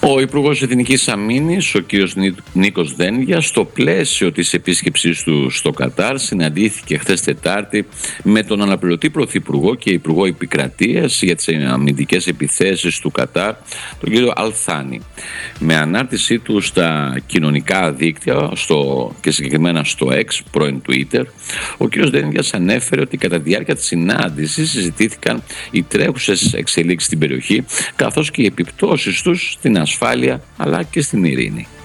Ο Υπουργός Εθνικής Αμήνης, ο κ. Νίκος Δένδιας, στο πλαίσιο της επίσκεψής του στο Κατάρ, συναντήθηκε χθες Τετάρτη με τον αναπληρωτή Πρωθυπουργό και Υπουργό Επικρατείας για τις αμυντικές επιθέσεις του Κατάρ, τον κ. Αλθάνη. Με ανάρτησή του στα κοινωνικά δίκτυα και συγκεκριμένα στο X, πρώην Twitter, ο κ. Δένδιας ανέφερε ότι κατά τη διάρκεια της συνάντησης συζητήθηκαν οι τρέχουσες εξελίξεις στην περιοχή, καθώς και οι επιπτώσεις τους στην ασφάλεια αλλά και στην ειρήνη.